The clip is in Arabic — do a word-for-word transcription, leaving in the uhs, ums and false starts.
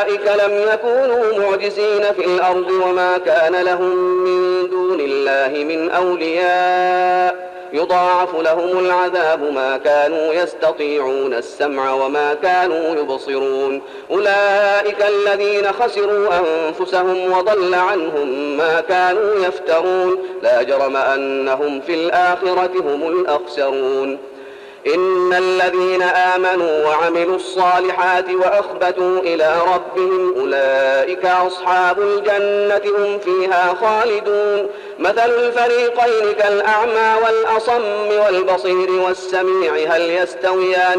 أولئك لم يكونوا معجزين في الأرض وما كان لهم من دون الله من أولياء يضاعف لهم العذاب ما كانوا يستطيعون السمع وما كانوا يبصرون. أولئك الذين خسروا أنفسهم وضل عنهم ما كانوا يفترون. لا جرم أنهم في الآخرة هم الأخسرون. إن الذين آمنوا وعملوا الصالحات وأخبتوا إلى ربهم أولئك أصحاب الجنة هم فيها خالدون. مثل الفريقين كالأعمى والأصم والبصير والسميع هل يستويان